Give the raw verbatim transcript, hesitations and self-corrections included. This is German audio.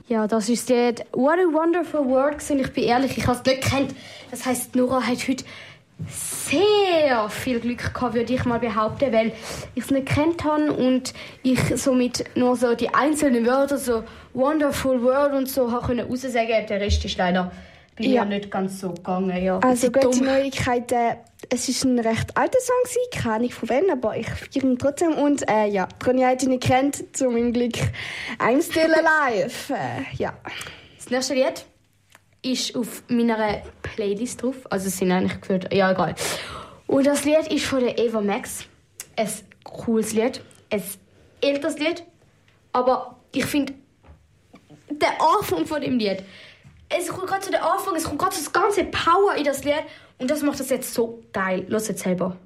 Ja, das ist das Lied «What a Wonderful World» und ich bin ehrlich, ich habe es nicht gekannt. Das heisst, Nora hat heute sehr viel Glück gehabt, würde ich mal behaupten, weil ich es nicht gekannt habe und ich somit nur so die einzelnen Wörter, so «Wonderful World» und so, habe raussagen können. Der Rest ist leider bei Ja. mir nicht ganz so gegangen. Ja. Also Bisschen gute dumm. Neuigkeiten. Es ist ein recht alter Song gewesen, keine Ahnung von wann, aber ich feiere ihn trotzdem. Und äh, ja, Ronja hat ihn nicht kennt, zu meinem Glück «I'm Still Alive». Äh, ja. Das nächste Lied ist auf meiner Playlist drauf. Also es sind eigentlich geführt, ja egal. Und das Lied ist von der Eva Max. Ein cooles Lied, ein älteres Lied. Aber ich finde, der Anfang von dem Lied, es kommt gerade zu der Anfang, es kommt gerade so das ganze Power in das Lied. Und das macht das jetzt so geil. Hört jetzt selber.